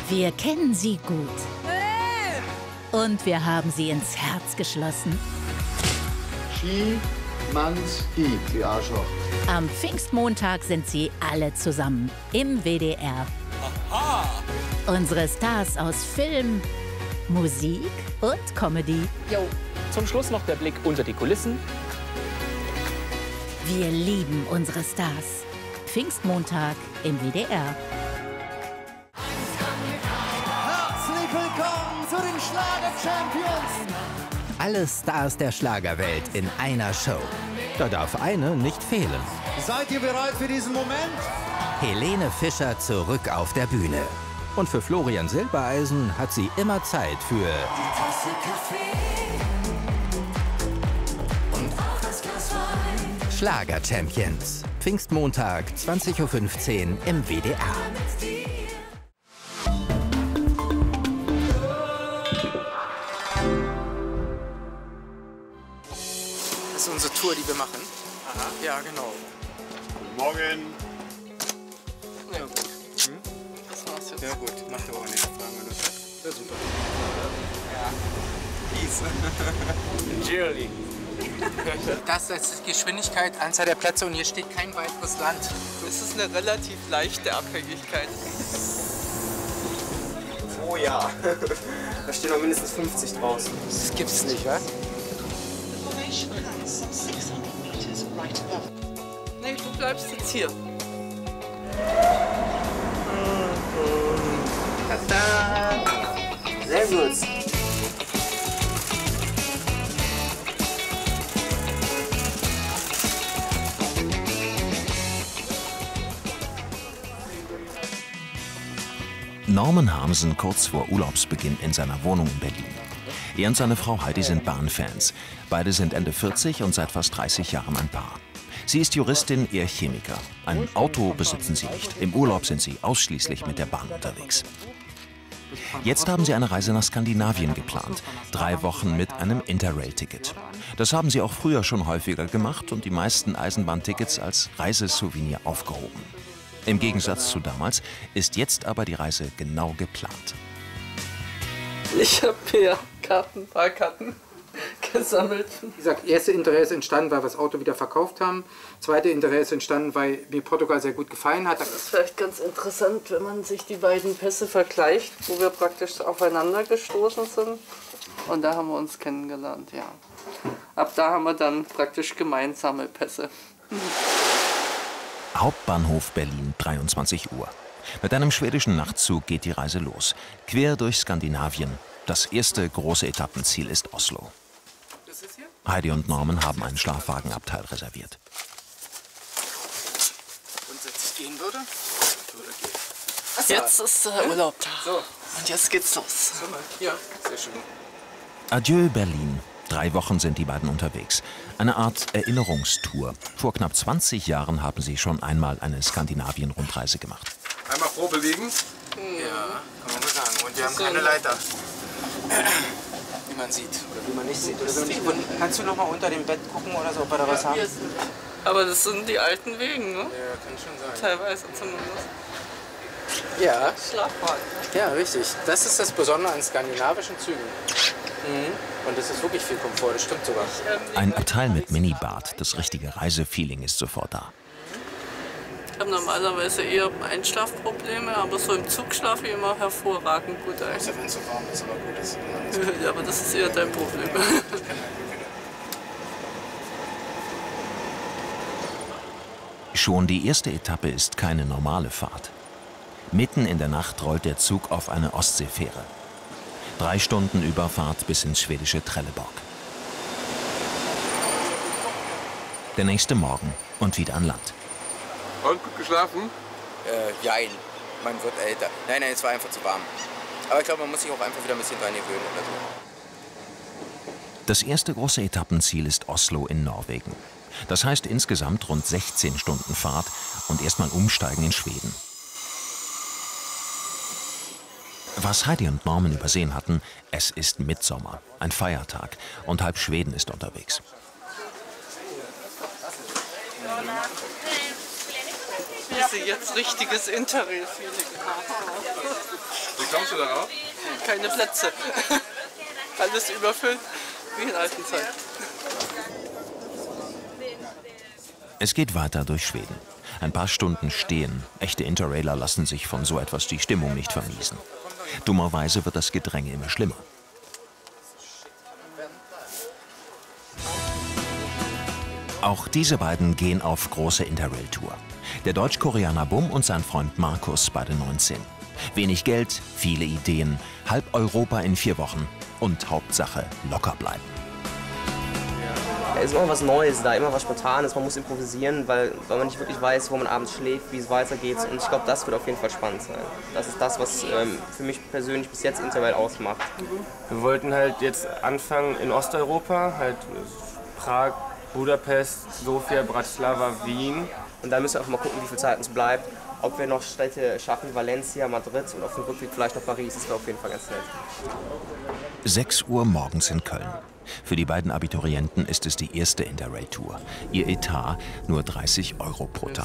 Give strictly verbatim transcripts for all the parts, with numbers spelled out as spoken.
Wir kennen sie gut. Und wir haben sie ins Herz geschlossen. Schimanski, die Arschloch. Am Pfingstmontag sind sie alle zusammen im W D R. Aha. Unsere Stars aus Film, Musik und Comedy. Jo. Zum Schluss noch der Blick unter die Kulissen. Wir lieben unsere Stars. Pfingstmontag im W D R. Herzlich willkommen zu den Schlager-Champions. Alle Stars der Schlagerwelt in einer Show. Da darf eine nicht fehlen. Seid ihr bereit für diesen Moment? Helene Fischer zurück auf der Bühne. Und für Florian Silbereisen hat sie immer Zeit für die Tasse Kaffee und auch das Glas Wein. Schlager-Champions. Pfingstmontag, zwanzig Uhr fünfzehn im W D R. Das ist unsere Tour, die wir machen. Aha. Ja, genau. Guten Morgen. Ja, gut. Hm? Das war's jetzt. Ja, gut. Macht aber auch nichts. Fragen wir das. Ja, super. Ja. Peace. Cheerly. Das ist die Geschwindigkeit, Anzahl der Plätze und hier steht kein weiteres Land. Es ist eine relativ leichte Abhängigkeit. Oh ja, da stehen noch mindestens fünfzig draußen. Das gibt's nicht, wa? Nee, du bleibst jetzt hier. Tada! Sehr gut. Norman Harmsen kurz vor Urlaubsbeginn in seiner Wohnung in Berlin. Er und seine Frau Heidi sind Bahnfans. Beide sind Ende vierzig und seit fast dreißig Jahren ein Paar. Sie ist Juristin, er Chemiker. Ein Auto besitzen sie nicht. Im Urlaub sind sie ausschließlich mit der Bahn unterwegs. Jetzt haben sie eine Reise nach Skandinavien geplant. Drei Wochen mit einem Interrail-Ticket. Das haben sie auch früher schon häufiger gemacht und die meisten Eisenbahntickets als Reisesouvenir aufgehoben. Im Gegensatz zu damals ist jetzt aber die Reise genau geplant. Ich habe hier Karten, Fahrkarten gesammelt. Wie gesagt, erste Interesse entstanden, weil wir das Auto wieder verkauft haben. Zweite Interesse entstanden, weil mir Portugal sehr gut gefallen hat. Das ist vielleicht ganz interessant, wenn man sich die beiden Pässe vergleicht, wo wir praktisch aufeinander gestoßen sind. Und da haben wir uns kennengelernt, ja. Ab da haben wir dann praktisch gemeinsame Pässe. Hauptbahnhof Berlin, dreiundzwanzig Uhr. Mit einem schwedischen Nachtzug geht die Reise los. Quer durch Skandinavien. Das erste große Etappenziel ist Oslo. Heidi und Norman haben einen Schlafwagenabteil reserviert. Grundsätzlich gehen würde? Würde gehen. So. Jetzt ist der Urlaub da. So. Und jetzt geht's los. Ja, sehr schön. Adieu Berlin. Drei Wochen sind die beiden unterwegs. Eine Art Erinnerungstour. Vor knapp zwanzig Jahren haben sie schon einmal eine Skandinavien-Rundreise gemacht. Einmal vorbewegen. Ja, kann man mal sagen. Und wir haben keine Leiter. Wie man sieht. Oder wie man nicht sieht. Oder wie man nicht. Kannst du noch mal unter dem Bett gucken oder so, ob wir da was haben? Aber das sind die alten Wegen, ne? Ja, kann schon sein. Teilweise zumindest. Ja. Schlafwagen. Ja, richtig. Das ist das Besondere an skandinavischen Zügen. Mhm. Und das ist wirklich viel Komfort, das stimmt sogar. Ein Abteil mit Minibad, das richtige Reisefeeling ist sofort da. Ich habe normalerweise eher Einschlafprobleme, aber so im Zug schlafe ich immer hervorragend gut ein. Außer wenn es so warm ist, aber gut ist. Ja, aber das ist eher dein Problem. Schon die erste Etappe ist keine normale Fahrt. Mitten in der Nacht rollt der Zug auf eine Ostseefähre. Drei Stunden Überfahrt bis ins schwedische Trelleborg. Der nächste Morgen und wieder an Land. Und gut geschlafen? Äh, jein. Man wird älter. Nein, nein, es war einfach zu warm. Aber ich glaube, man muss sich auch einfach wieder ein bisschen dran gewöhnen oder so. Das erste große Etappenziel ist Oslo in Norwegen. Das heißt insgesamt rund sechzehn Stunden Fahrt und erstmal umsteigen in Schweden. Was Heidi und Norman übersehen hatten, es ist Mittsommer, ein Feiertag und halb Schweden ist unterwegs. Wie sie jetzt richtiges Interrail-Feeling. Wie kommst du darauf? Keine Plätze. Alles überfüllt, wie in alten Zeiten. Es geht weiter durch Schweden. Ein paar Stunden stehen. Echte Interrailer lassen sich von so etwas die Stimmung nicht vermiesen. Dummerweise wird das Gedränge immer schlimmer. Auch diese beiden gehen auf große Interrail-Tour. Der Deutsch-Koreaner Bum und sein Freund Markus, beide neunzehn. Wenig Geld, viele Ideen, halb Europa in vier Wochen und Hauptsache locker bleiben. Es ist immer was Neues da, immer was Spontanes, man muss improvisieren, weil, weil man nicht wirklich weiß, wo man abends schläft, wie es weitergeht. Und ich glaube, das wird auf jeden Fall spannend sein. Das ist das, was ähm, für mich persönlich bis jetzt Interrail ausmacht. Wir wollten halt jetzt anfangen in Osteuropa, halt Prag, Budapest, Sofia, Bratislava, Wien. Und da müssen wir einfach mal gucken, wie viel Zeit uns bleibt. Ob wir noch Städte schaffen, Valencia, Madrid und auf dem Rückweg vielleicht noch Paris, das wäre auf jeden Fall ganz nett. sechs Uhr morgens in Köln. Für die beiden Abiturienten ist es die erste Interrail-Tour. Ihr Etat nur dreißig Euro pro Tag.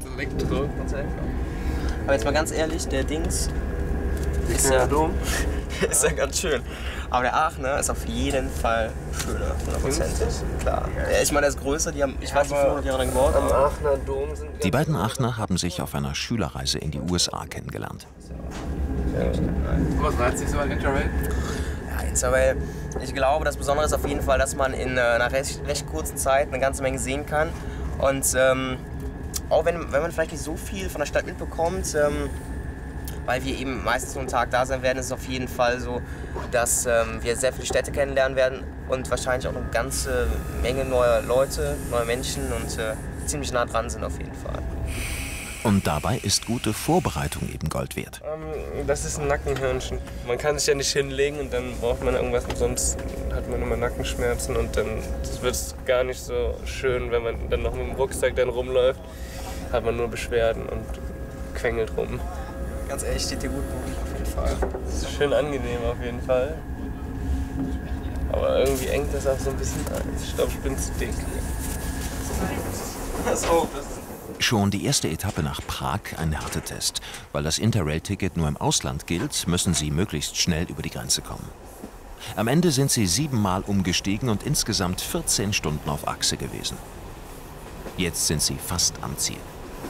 Aber jetzt mal ganz ehrlich, der Dings ist ja, ist ja ganz schön. Aber der Aachener ist auf jeden Fall schöner, hundertprozentig. Klar. Ja, ich meine, der ist größer, die haben, ich weiß nicht, vierhundert Jahre lang gebaut. Am Aachener Dom sind Die beiden Aachener haben sich auf einer Schülerreise in die U S A kennengelernt. Was reizt dich so an Interrail? Ja, Interrail, ich glaube, das Besondere ist auf jeden Fall, dass man in einer recht, recht kurzen Zeit eine ganze Menge sehen kann. Und ähm, auch wenn, wenn man vielleicht nicht so viel von der Stadt mitbekommt, ähm, weil wir eben meistens nur einen Tag da sein werden, ist es auf jeden Fall so, dass ähm, wir sehr viele Städte kennenlernen werden und wahrscheinlich auch eine ganze Menge neuer Leute, neue Menschen und äh, ziemlich nah dran sind auf jeden Fall. Und dabei ist gute Vorbereitung eben Gold wert. Ähm, das ist ein Nackenhörnchen. Man kann sich ja nicht hinlegen und dann braucht man irgendwas, sonst hat man immer Nackenschmerzen und dann wird es gar nicht so schön, wenn man dann noch mit dem Rucksack dann rumläuft, hat man nur Beschwerden und quengelt rum. Ganz ehrlich, steht dir gut, Budi, auf jeden Fall. Das ist schön angenehm auf jeden Fall. Aber irgendwie engt das auch so ein bisschen ein. Ich glaube, ich bin zu dick. Das auch, das Schon die erste Etappe nach Prag ein Härtetest. Weil das Interrail-Ticket nur im Ausland gilt, müssen sie möglichst schnell über die Grenze kommen. Am Ende sind sie siebenmal umgestiegen und insgesamt vierzehn Stunden auf Achse gewesen. Jetzt sind sie fast am Ziel.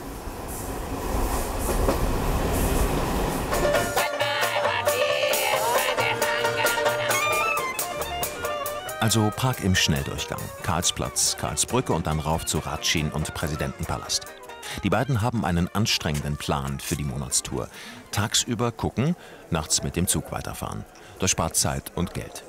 Also Prag im Schnelldurchgang. Karlsplatz, Karlsbrücke und dann rauf zu Ratschin und Präsidentenpalast. Die beiden haben einen anstrengenden Plan für die Monatstour. Tagsüber gucken, nachts mit dem Zug weiterfahren. Das spart Zeit und Geld.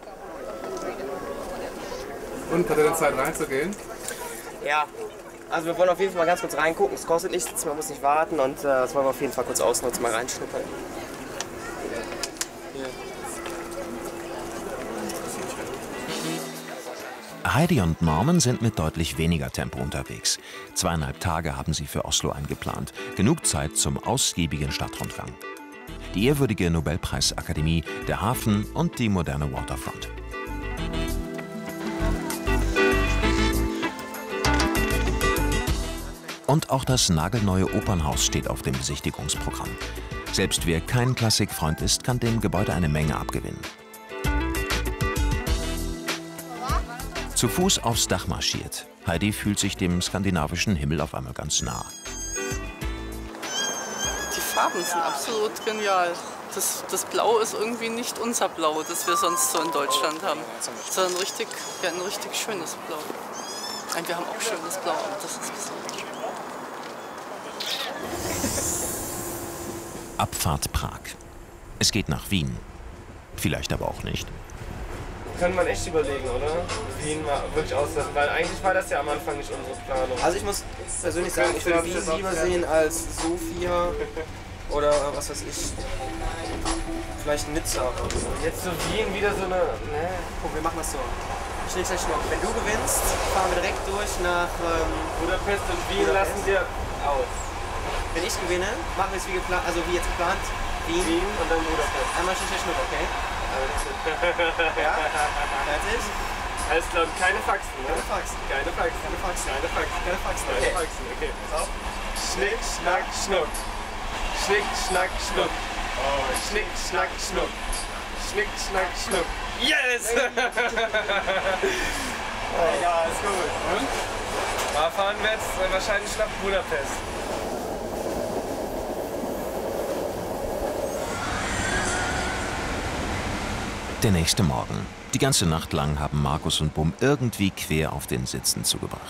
Und hat er denn Zeit reinzugehen? Ja, also wir wollen auf jeden Fall mal ganz kurz reingucken. Es kostet nichts, man muss nicht warten und äh, das wollen wir auf jeden Fall kurz ausnutzen, mal reinschnuppern. Heidi und Norman sind mit deutlich weniger Tempo unterwegs. Zweieinhalb Tage haben sie für Oslo eingeplant. Genug Zeit zum ausgiebigen Stadtrundgang. Die ehrwürdige Nobelpreisakademie, der Hafen und die moderne Waterfront. Und auch das nagelneue Opernhaus steht auf dem Besichtigungsprogramm. Selbst wer kein Klassikfreund ist, kann dem Gebäude eine Menge abgewinnen. Zu Fuß aufs Dach marschiert. Heidi fühlt sich dem skandinavischen Himmel auf einmal ganz nah. Die Farben sind absolut genial. Das, das Blau ist irgendwie nicht unser Blau, das wir sonst so in Deutschland haben, sondern richtig, ja, ein richtig schönes Blau. Nein, wir haben auch schönes Blau, aber das ist besonders schön. Abfahrt Prag. Es geht nach Wien. Vielleicht aber auch nicht. Könnte man echt überlegen, oder? Wien mal wirklich auslassen, weil eigentlich war das ja am Anfang nicht unsere Planung. Also ich muss persönlich sagen, ich würde Wien lieber sehen als Sofia oder was weiß ich, vielleicht Nizza oder so. Jetzt so Wien wieder so eine... Ne? Guck, wir machen das so. Schnick, schnack, schnuck. Wenn du gewinnst, fahren wir direkt durch nach ähm, Budapest und Wien Budapest. lassen wir aus. Wenn ich gewinne, machen wir es wie geplant, also wie jetzt geplant, Wien, Wien und dann Budapest. Einmal Schnick, schnack, schnuck, okay? Ja? Fertig? Alles klar, keine Faxen, ne? Keine Faxen. Keine Faxen. Keine Faxen. Keine Faxen. Keine Faxen. Keine Okay. Faxen, okay. So. Schnick, schnack, schnuck. Schnick, schnack, schnuck. Oh, schnick, schnack, schnuck. Schnick, schnack, schnuck. Yes! Ja, ist gut. Und? Da fahren wir jetzt äh, wahrscheinlich nach Budapest. Der nächste Morgen. Die ganze Nacht lang haben Markus und Bum irgendwie quer auf den Sitzen zugebracht.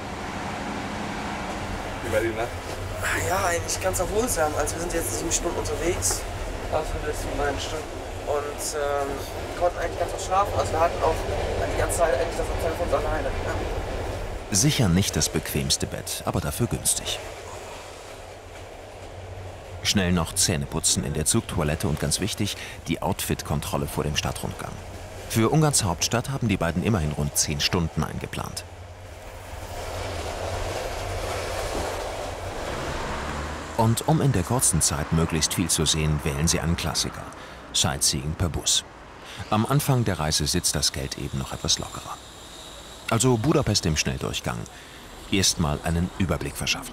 Wie war die Nacht? Ja, eigentlich ganz erholsam. Also wir sind jetzt sieben Stunden unterwegs. Ach, von letzten beiden Stunden. Und ähm, konnten eigentlich ganz gut schlafen. Also wir hatten auch die ganze Zeit eigentlich das Hotel für uns alleine. Ja. Sicher nicht das bequemste Bett, aber dafür günstig. Schnell noch Zähne putzen in der Zugtoilette und ganz wichtig, die Outfit-Kontrolle vor dem Stadtrundgang. Für Ungarns Hauptstadt haben die beiden immerhin rund zehn Stunden eingeplant. Und um in der kurzen Zeit möglichst viel zu sehen, wählen sie einen Klassiker: Sightseeing per Bus. Am Anfang der Reise sitzt das Geld eben noch etwas lockerer. Also Budapest im Schnelldurchgang. Erstmal einen Überblick verschaffen.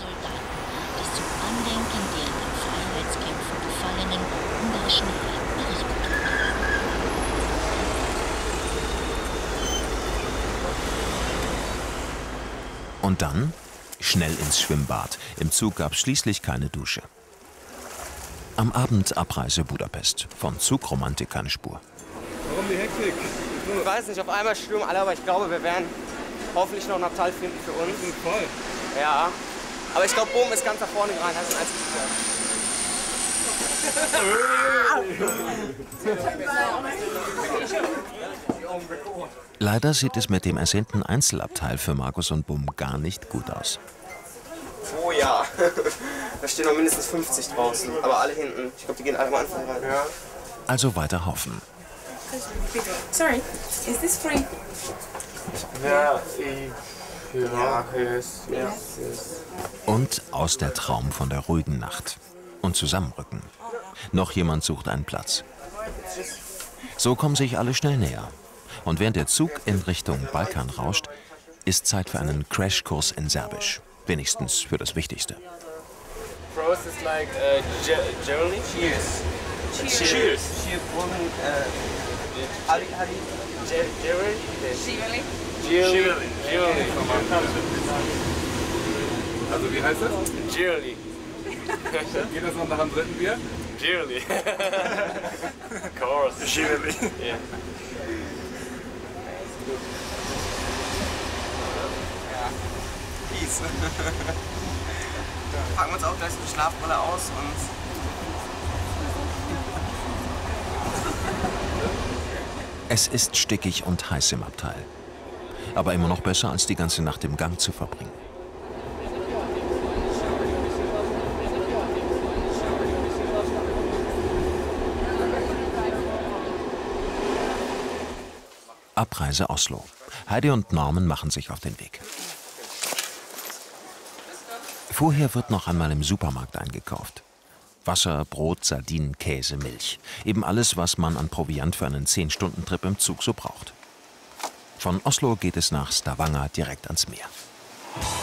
Und dann schnell ins Schwimmbad. Im Zug gab es schließlich keine Dusche. Am Abend Abreise Budapest. Von Zugromantik keine Spur. Warum die Hektik? Ich weiß nicht, auf einmal stürmen alle, aber ich glaube, wir werden hoffentlich noch einen Abteil finden für uns. Wir sind voll. Ja. Aber ich glaube, Boom ist ganz nach vorne gerannt. Das ist ein Leider sieht es mit dem ersehnten Einzelabteil für Markus und Bum gar nicht gut aus. Oh ja. Da stehen noch mindestens fünfzig draußen. Aber alle hinten. Ich glaube, die gehen alle am Anfang rein. Ja. Also weiter hoffen. Sorry, is this free? Ja, ich, ja, yes, yes, yes. Und aus der Traum von der ruhigen Nacht. Und zusammenrücken. Noch jemand sucht einen Platz. So kommen sich alle schnell näher. Und während der Zug in Richtung Balkan rauscht, ist Zeit für einen Crashkurs in Serbisch. Wenigstens für das Wichtigste. Prost is like uh, Germany? Cheers. Cheers. Cheers. Cheers. Ali, Ali, Germany? Shivali. Germany. Also wie heißt das? Germany. Geht das noch nach dem dritten Bier? Germany. Of course. Germany. Yeah. Peace. Packen wir uns auch gleich so die Schlafbrille aus und... Es ist stickig und heiß im Abteil. Aber immer noch besser, als die ganze Nacht im Gang zu verbringen. Abreise Oslo. Heidi und Norman machen sich auf den Weg. Vorher wird noch einmal im Supermarkt eingekauft. Wasser, Brot, Sardinen, Käse, Milch. Eben alles, was man an Proviant für einen zehn Stunden Trip im Zug so braucht. Von Oslo geht es nach Stavanger direkt ans Meer.